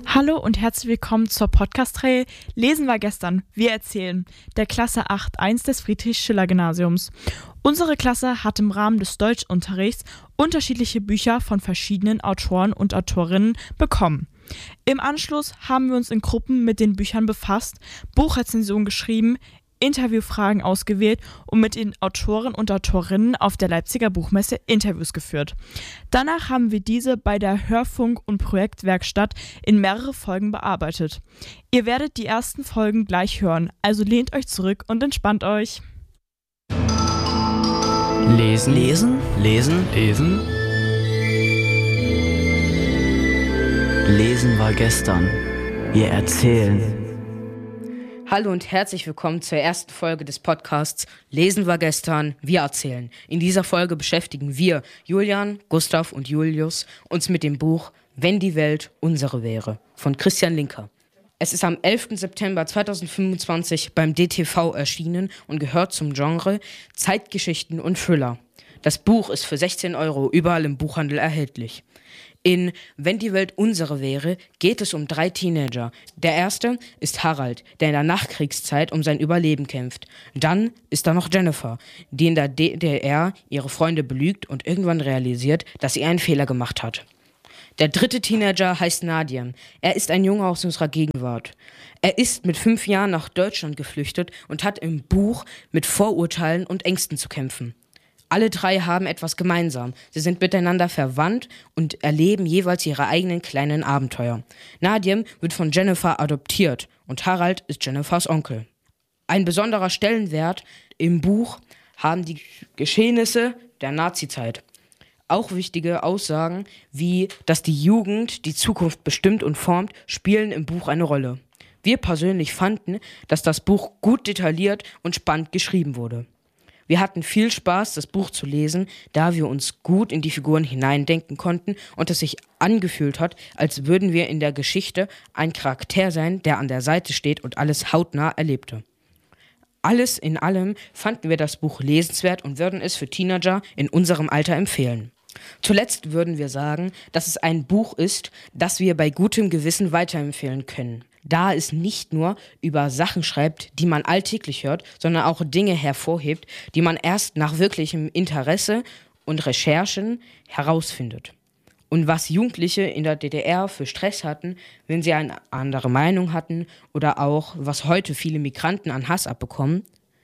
Hallo und herzlich willkommen zur Podcast-Reihe Lesen war gestern, wir erzählen, der Klasse 8.1 des Friedrich-Schiller-Gymnasiums. Unsere Klasse hat im Rahmen des Deutschunterrichts unterschiedliche Bücher von verschiedenen Autoren und Autorinnen bekommen. Im Anschluss haben wir uns in Gruppen mit den Büchern befasst, Buchrezensionen geschrieben, Interviewfragen ausgewählt und mit den Autoren und Autorinnen auf der Leipziger Buchmesse Interviews geführt. Danach haben wir diese bei der Hörfunk- und Projektwerkstatt in mehrere Folgen bearbeitet. Ihr werdet die ersten Folgen gleich hören, also lehnt euch zurück und entspannt euch. Lesen. Lesen. Lesen. Lesen. Lesen war gestern. Wir erzählen. Hallo und herzlich willkommen zur ersten Folge des Podcasts Lesen war gestern, wir erzählen. In dieser Folge beschäftigen wir, Julian, Gustav und Julius, uns mit dem Buch Wenn die Welt unsere wäre von Christian Linker. Es ist am 11. September 2025 beim DTV erschienen und gehört zum Genre Zeitgeschichten und Thriller. Das Buch ist für 16 € überall im Buchhandel erhältlich. In Wenn die Welt unsere wäre, geht es um 3 Teenager. Der erste ist Harald, der in der Nachkriegszeit um sein Überleben kämpft. Dann ist da noch Jennifer, die in der DDR ihre Freunde belügt und irgendwann realisiert, dass sie einen Fehler gemacht hat. Der dritte Teenager heißt Nadim. Er ist ein Junge aus unserer Gegenwart. Er ist mit 5 Jahren nach Deutschland geflüchtet und hat im Buch mit Vorurteilen und Ängsten zu kämpfen. Alle 3 haben etwas gemeinsam. Sie sind miteinander verwandt und erleben jeweils ihre eigenen kleinen Abenteuer. Nadim wird von Jennifer adoptiert und Harald ist Jennifers Onkel. Ein besonderer Stellenwert im Buch haben die Geschehnisse der Nazizeit. Auch wichtige Aussagen wie, dass die Jugend die Zukunft bestimmt und formt, spielen im Buch eine Rolle. Wir persönlich fanden, dass das Buch gut detailliert und spannend geschrieben wurde. Wir hatten viel Spaß, das Buch zu lesen, da wir uns gut in die Figuren hineindenken konnten und es sich angefühlt hat, als würden wir in der Geschichte ein Charakter sein, der an der Seite steht und alles hautnah erlebte. Alles in allem fanden wir das Buch lesenswert und würden es für Teenager in unserem Alter empfehlen. Zuletzt würden wir sagen, dass es ein Buch ist, das wir bei gutem Gewissen weiterempfehlen können, da es nicht nur über Sachen schreibt, die man alltäglich hört, sondern auch Dinge hervorhebt, die man erst nach wirklichem Interesse und Recherchen herausfindet. Und was Jugendliche in der DDR für Stress hatten, wenn sie eine andere Meinung hatten oder auch, was heute viele Migranten an Hass abbekommen.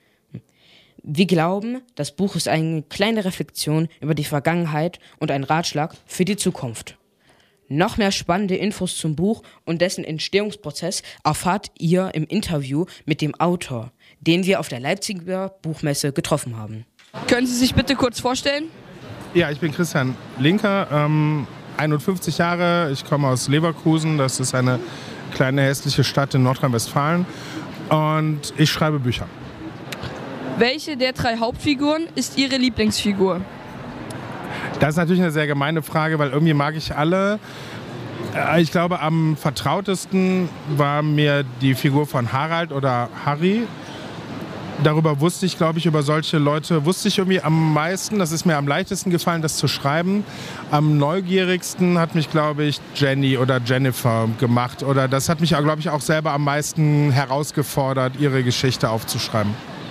Wir glauben, das Buch ist eine kleine Reflexion über die Vergangenheit und ein Ratschlag für die Zukunft. Noch mehr spannende Infos zum Buch und dessen Entstehungsprozess erfahrt ihr im Interview mit dem Autor, den wir auf der Leipziger Buchmesse getroffen haben. Können Sie sich bitte kurz vorstellen? Ja, ich bin Christian Linker, 51 Jahre, ich komme aus Leverkusen, das ist eine kleine hässliche Stadt in Nordrhein-Westfalen und ich schreibe Bücher. Welche der 3 Hauptfiguren ist Ihre Lieblingsfigur? Das ist natürlich eine sehr gemeine Frage, weil irgendwie mag ich alle. Ich glaube, am vertrautesten war mir die Figur von Harald oder Harry. Darüber wusste ich, glaube ich, über solche Leute wusste ich irgendwie am meisten. Das ist mir am leichtesten gefallen, das zu schreiben. Am neugierigsten hat mich, glaube ich, Jenny oder Jennifer gemacht. Oder das hat mich, glaube ich, auch selber am meisten herausgefordert, ihre Geschichte aufzuschreiben.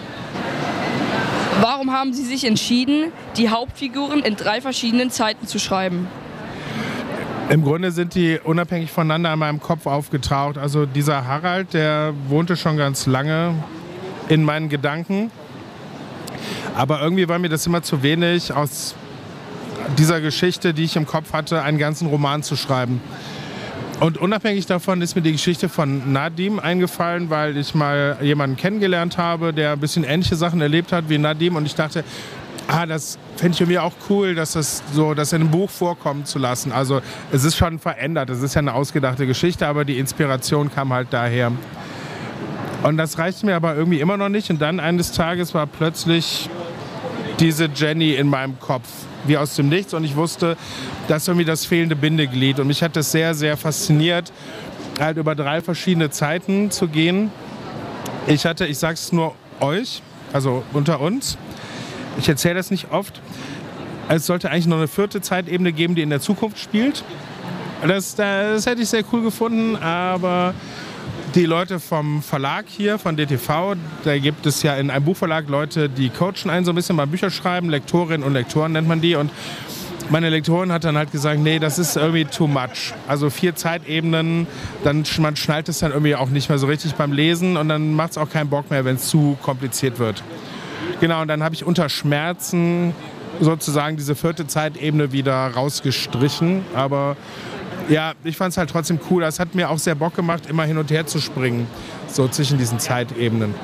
Warum haben Sie sich entschieden, die Hauptfiguren in 3 verschiedenen Zeiten zu schreiben? Im Grunde sind die unabhängig voneinander in meinem Kopf aufgetaucht. Also dieser Harald, der wohnte schon ganz lange in meinen Gedanken. Aber irgendwie war mir das immer zu wenig, aus dieser Geschichte, die ich im Kopf hatte, einen ganzen Roman zu schreiben. Und unabhängig davon ist mir die Geschichte von Nadim eingefallen, weil ich mal jemanden kennengelernt habe, der ein bisschen ähnliche Sachen erlebt hat wie Nadim. Und ich dachte, das fände ich irgendwie auch cool, das in einem Buch vorkommen zu lassen. Also es ist schon verändert, es ist ja eine ausgedachte Geschichte, aber die Inspiration kam halt daher. Und das reicht mir aber irgendwie immer noch nicht. Und dann eines Tages war plötzlich diese Jenny in meinem Kopf, wie aus dem Nichts. Und ich wusste, das ist irgendwie das fehlende Bindeglied. Und mich hat das sehr, sehr fasziniert, halt über 3 verschiedene Zeiten zu gehen. Ich sag's nur euch, also unter uns. Ich erzähle das nicht oft. Es sollte eigentlich noch eine 4. Zeitebene geben, die in der Zukunft spielt. Das hätte ich sehr cool gefunden, aber die Leute vom Verlag hier, von DTV, da gibt es ja in einem Buchverlag Leute, die coachen einen so ein bisschen beim Bücherschreiben, Lektorinnen und Lektoren nennt man die, und meine Lektorin hat dann halt gesagt, nee, das ist irgendwie too much. Also 4 Zeitebenen, man schnallt es dann irgendwie auch nicht mehr so richtig beim Lesen und dann macht es auch keinen Bock mehr, wenn es zu kompliziert wird. Genau, und dann habe ich unter Schmerzen sozusagen diese 4. Zeitebene wieder rausgestrichen. Aber ja, ich fand es halt trotzdem cool. Das hat mir auch sehr Bock gemacht, immer hin und her zu springen, so zwischen diesen Zeitebenen.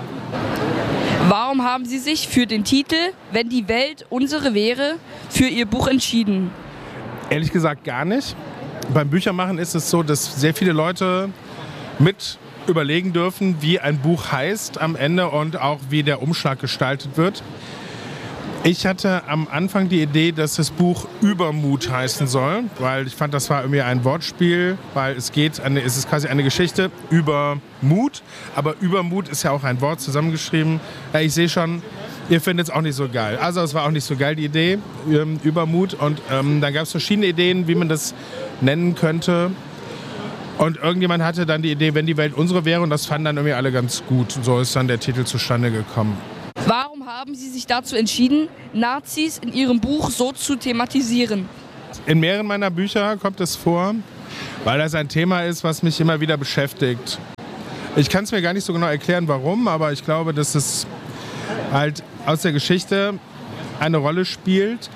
Warum haben Sie sich für den Titel »Wenn die Welt unsere wäre« für Ihr Buch entschieden? Ehrlich gesagt gar nicht. Beim Büchermachen ist es so, dass sehr viele Leute mit überlegen dürfen, wie ein Buch heißt am Ende und auch wie der Umschlag gestaltet wird. Ich hatte am Anfang die Idee, dass das Buch Übermut heißen soll, weil ich fand, das war irgendwie ein Wortspiel, weil es ist quasi eine Geschichte über Mut, aber Übermut ist ja auch ein Wort zusammengeschrieben. Ja, ich sehe schon, ihr findet es auch nicht so geil. Also es war auch nicht so geil, die Idee, Übermut, und dann gab es verschiedene Ideen, wie man das nennen könnte. Und irgendjemand hatte dann die Idee, wenn die Welt unsere wäre, und das fanden dann irgendwie alle ganz gut. So ist dann der Titel zustande gekommen. Warum haben Sie sich dazu entschieden, Nazis in Ihrem Buch so zu thematisieren? In mehreren meiner Bücher kommt es vor, weil das ein Thema ist, was mich immer wieder beschäftigt. Ich kann es mir gar nicht so genau erklären, warum, aber ich glaube, dass es halt aus der Geschichte eine Rolle spielt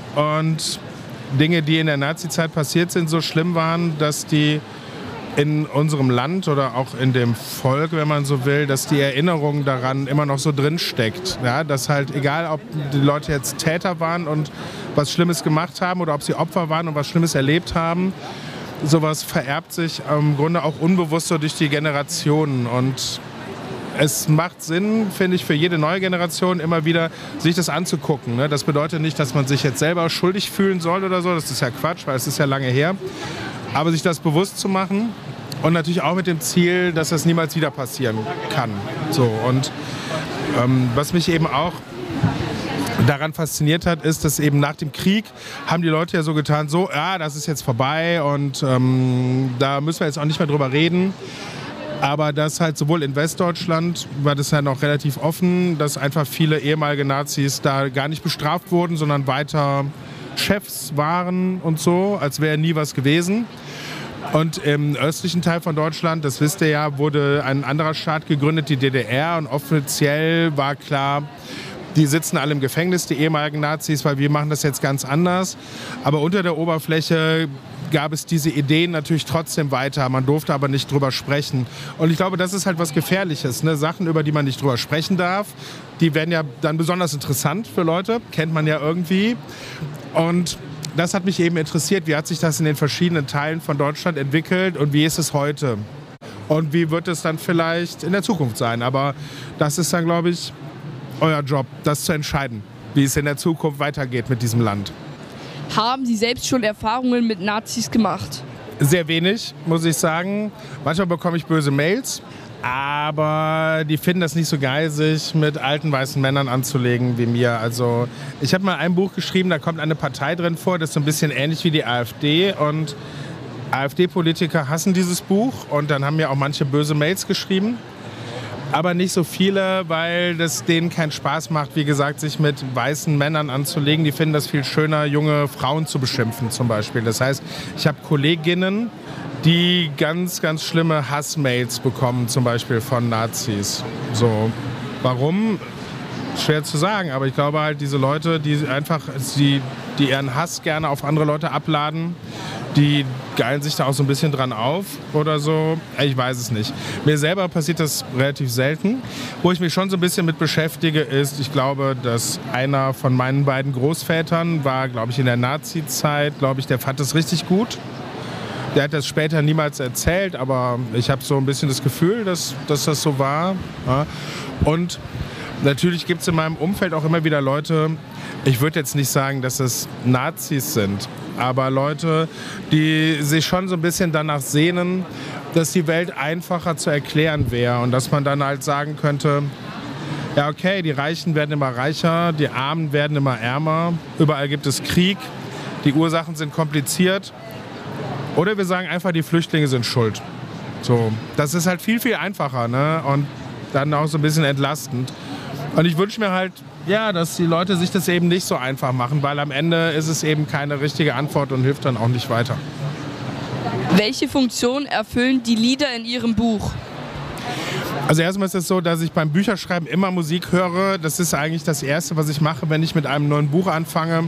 und Dinge, die in der Nazizeit passiert sind, so schlimm waren, dass die in unserem Land oder auch in dem Volk, wenn man so will, dass die Erinnerung daran immer noch so drin steckt. Ja, dass halt egal, ob die Leute jetzt Täter waren und was Schlimmes gemacht haben oder ob sie Opfer waren und was Schlimmes erlebt haben, sowas vererbt sich im Grunde auch unbewusst so durch die Generationen. Und es macht Sinn, finde ich, für jede neue Generation immer wieder sich das anzugucken. Ne? Das bedeutet nicht, dass man sich jetzt selber schuldig fühlen soll oder so. Das ist ja Quatsch, weil es ist ja lange her. Aber sich das bewusst zu machen und natürlich auch mit dem Ziel, dass das niemals wieder passieren kann. So, und was mich eben auch daran fasziniert hat, ist, dass eben nach dem Krieg haben die Leute ja so getan, so, ja, das ist jetzt vorbei und da müssen wir jetzt auch nicht mehr drüber reden. Aber das halt sowohl in Westdeutschland war das ja noch relativ offen, dass einfach viele ehemalige Nazis da gar nicht bestraft wurden, sondern weiter Chefs waren und so, als wäre nie was gewesen. Und im östlichen Teil von Deutschland, das wisst ihr ja, wurde ein anderer Staat gegründet, die DDR. Und offiziell war klar, die sitzen alle im Gefängnis, die ehemaligen Nazis, weil wir machen das jetzt ganz anders. Aber unter der Oberfläche gab es diese Ideen natürlich trotzdem weiter. Man durfte aber nicht drüber sprechen. Und ich glaube, das ist halt was Gefährliches. Ne? Sachen, über die man nicht drüber sprechen darf, die werden ja dann besonders interessant für Leute. Kennt man ja irgendwie. Und das hat mich eben interessiert. Wie hat sich das in den verschiedenen Teilen von Deutschland entwickelt und wie ist es heute? Und wie wird es dann vielleicht in der Zukunft sein? Aber das ist dann, glaube ich, euer Job, das zu entscheiden, wie es in der Zukunft weitergeht mit diesem Land. Haben Sie selbst schon Erfahrungen mit Nazis gemacht? Sehr wenig, muss ich sagen. Manchmal bekomme ich böse Mails, aber die finden das nicht so geil, sich mit alten weißen Männern anzulegen wie mir. Also ich habe mal ein Buch geschrieben, da kommt eine Partei drin vor, das ist so ein bisschen ähnlich wie die AfD. Und AfD-Politiker hassen dieses Buch und dann haben mir auch manche böse Mails geschrieben. Aber nicht so viele, weil das denen keinen Spaß macht, wie gesagt, sich mit weißen Männern anzulegen. Die finden das viel schöner, junge Frauen zu beschimpfen zum Beispiel. Das heißt, ich habe Kolleginnen, die ganz, ganz schlimme Hassmails bekommen, zum Beispiel von Nazis. So, warum? Schwer zu sagen, aber ich glaube halt, diese Leute, die einfach die ihren Hass gerne auf andere Leute abladen, die geilen sich da auch so ein bisschen dran auf oder so. Ich weiß es nicht. Mir selber passiert das relativ selten. Wo ich mich schon so ein bisschen mit beschäftige, ist, ich glaube, dass einer von meinen beiden Großvätern war, glaube ich, in der Nazi-Zeit, glaube ich, der fand das richtig gut. Der hat das später niemals erzählt, aber ich habe so ein bisschen das Gefühl, dass das so war. Ja. Und natürlich gibt es in meinem Umfeld auch immer wieder Leute, ich würde jetzt nicht sagen, dass es Nazis sind, aber Leute, die sich schon so ein bisschen danach sehnen, dass die Welt einfacher zu erklären wäre und dass man dann halt sagen könnte, ja okay, die Reichen werden immer reicher, die Armen werden immer ärmer, überall gibt es Krieg, die Ursachen sind kompliziert Oder wir sagen einfach, die Flüchtlinge sind schuld. So, das ist halt viel, viel einfacher, ne? Und dann auch so ein bisschen entlastend. Und ich wünsche mir halt, ja, dass die Leute sich das eben nicht so einfach machen, weil am Ende ist es eben keine richtige Antwort und hilft dann auch nicht weiter. Welche Funktion erfüllen die Lieder in Ihrem Buch? Also erstmal ist es so, dass ich beim Bücherschreiben immer Musik höre. Das ist eigentlich das Erste, was ich mache, wenn ich mit einem neuen Buch anfange,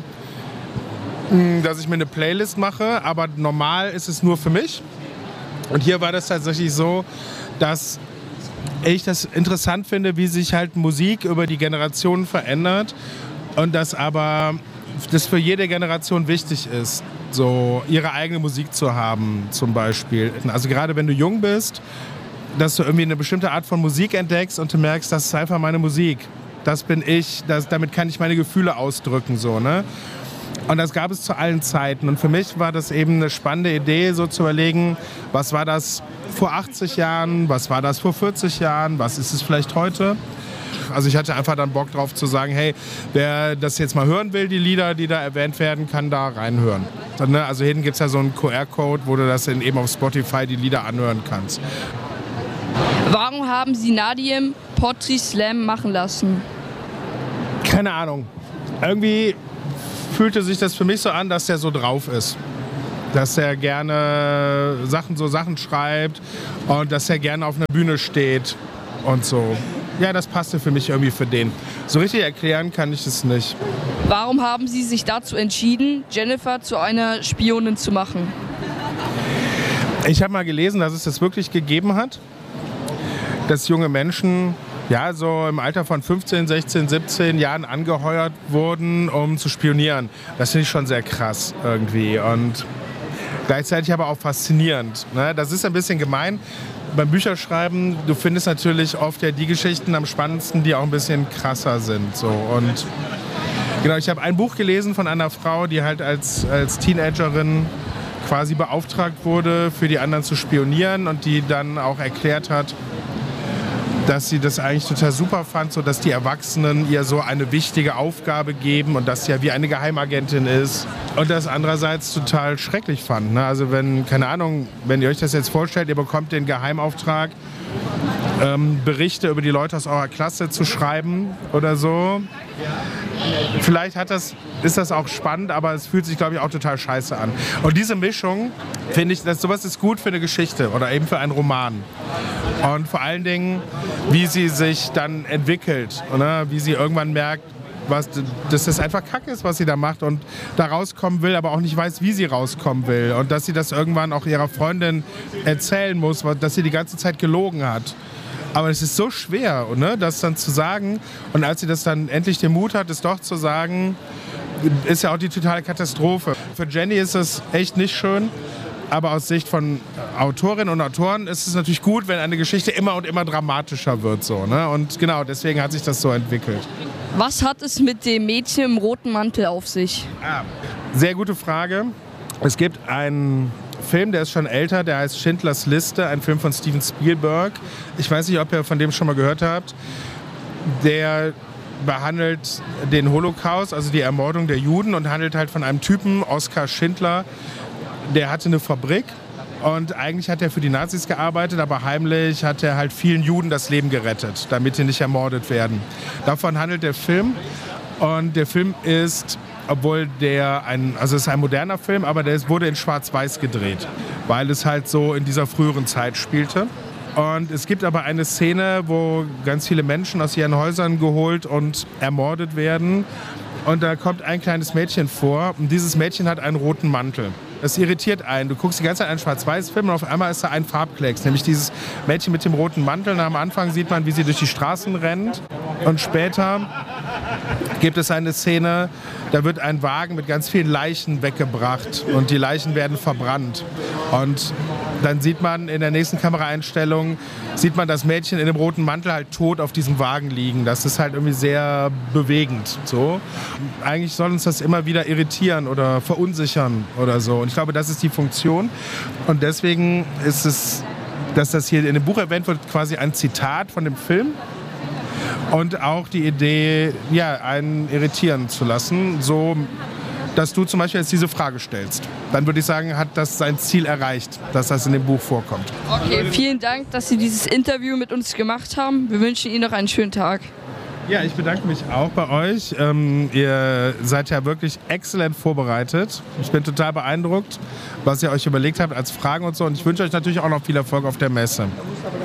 dass ich mir eine Playlist mache. Aber normal ist es nur für mich. Und hier war das tatsächlich so, dass ich das interessant finde, wie sich halt Musik über die Generationen verändert und dass aber das für jede Generation wichtig ist, so ihre eigene Musik zu haben zum Beispiel. Also gerade wenn du jung bist, dass du irgendwie eine bestimmte Art von Musik entdeckst und du merkst, das ist einfach meine Musik. Das bin ich, damit kann ich meine Gefühle ausdrücken, so, ne? Und das gab es zu allen Zeiten. Und für mich war das eben eine spannende Idee, so zu überlegen, was war das vor 80 Jahren, was war das vor 40 Jahren, was ist es vielleicht heute? Also ich hatte einfach dann Bock drauf zu sagen, hey, wer das jetzt mal hören will, die Lieder, die da erwähnt werden, kann da reinhören. Also hinten gibt es ja so einen QR-Code, wo du das eben auf Spotify die Lieder anhören kannst. Warum haben Sie Nadim Poetry Slam machen lassen? Keine Ahnung. Irgendwie fühlte sich das für mich so an, dass der so drauf ist. Dass er gerne Sachen schreibt und dass er gerne auf einer Bühne steht und so. Ja, das passte für mich irgendwie für den. So richtig erklären kann ich es nicht. Warum haben Sie sich dazu entschieden, Jennifer zu einer Spionin zu machen? Ich habe mal gelesen, dass es das wirklich gegeben hat. Dass junge Menschen ja, so im Alter von 15, 16, 17 Jahren angeheuert wurden, um zu spionieren. Das finde ich schon sehr krass irgendwie und gleichzeitig aber auch faszinierend. Ne? Das ist ein bisschen gemein. Beim Bücherschreiben, du findest natürlich oft ja die Geschichten am spannendsten, die auch ein bisschen krasser sind. So. Und genau, ich habe ein Buch gelesen von einer Frau, die halt als Teenagerin quasi beauftragt wurde, für die anderen zu spionieren und die dann auch erklärt hat, dass sie das eigentlich total super fand, so dass die Erwachsenen ihr so eine wichtige Aufgabe geben und dass sie ja wie eine Geheimagentin ist. Und das andererseits total schrecklich fand. Ne? Also wenn, keine Ahnung, wenn ihr euch das jetzt vorstellt, ihr bekommt den Geheimauftrag, Berichte über die Leute aus eurer Klasse zu schreiben oder so. Vielleicht ist das auch spannend, aber es fühlt sich, glaube ich, auch total scheiße an. Und diese Mischung, finde ich, sowas ist gut für eine Geschichte oder eben für einen Roman. Und vor allen Dingen, wie sie sich dann entwickelt, oder? Wie sie irgendwann merkt, dass das einfach Kacke ist, was sie da macht und da rauskommen will, aber auch nicht weiß, wie sie rauskommen will. Und dass sie das irgendwann auch ihrer Freundin erzählen muss, dass sie die ganze Zeit gelogen hat. Aber es ist so schwer, ne, das dann zu sagen. Und als sie das dann endlich den Mut hat, es doch zu sagen, ist ja auch die totale Katastrophe. Für Jenny ist das echt nicht schön. Aber aus Sicht von Autorinnen und Autoren ist es natürlich gut, wenn eine Geschichte immer und immer dramatischer wird. So, ne? Und genau, deswegen hat sich das so entwickelt. Was hat es mit dem Mädchen im roten Mantel auf sich? Sehr gute Frage. Es gibt einen Film, der ist schon älter, der heißt Schindlers Liste, ein Film von Steven Spielberg. Ich weiß nicht, ob ihr von dem schon mal gehört habt. Der behandelt den Holocaust, also die Ermordung der Juden und handelt halt von einem Typen, Oskar Schindler. Der hatte eine Fabrik und eigentlich hat er für die Nazis gearbeitet, aber heimlich hat er halt vielen Juden das Leben gerettet, damit sie nicht ermordet werden. Davon handelt der Film und der Film ist, obwohl es ist ein moderner Film, aber der wurde in Schwarz-Weiß gedreht, weil es halt so in dieser früheren Zeit spielte. Und es gibt aber eine Szene, wo ganz viele Menschen aus ihren Häusern geholt und ermordet werden. Und da kommt ein kleines Mädchen vor und dieses Mädchen hat einen roten Mantel. Das irritiert einen. Du guckst die ganze Zeit einen Schwarz-Weiß-Film und auf einmal ist da ein Farbklecks, nämlich dieses Mädchen mit dem roten Mantel. Und am Anfang sieht man, wie sie durch die Straßen rennt. Und später gibt es eine Szene, da wird ein Wagen mit ganz vielen Leichen weggebracht und die Leichen werden verbrannt. Und dann sieht man in der nächsten Kameraeinstellung, das Mädchen in dem roten Mantel halt tot auf diesem Wagen liegen. Das ist halt irgendwie sehr bewegend. So. Eigentlich soll uns das immer wieder irritieren oder verunsichern oder so. Und ich glaube, das ist die Funktion. Und deswegen ist es, dass das hier in dem Buch erwähnt wird, quasi ein Zitat von dem Film. Und auch die Idee, ja, einen irritieren zu lassen. So dass du zum Beispiel jetzt diese Frage stellst. Dann würde ich sagen, hat das sein Ziel erreicht, dass das in dem Buch vorkommt. Okay, vielen Dank, dass Sie dieses Interview mit uns gemacht haben. Wir wünschen Ihnen noch einen schönen Tag. Ja, ich bedanke mich auch bei euch. Ihr seid ja wirklich exzellent vorbereitet. Ich bin total beeindruckt, was ihr euch überlegt habt als Fragen und so. Und ich wünsche euch natürlich auch noch viel Erfolg auf der Messe.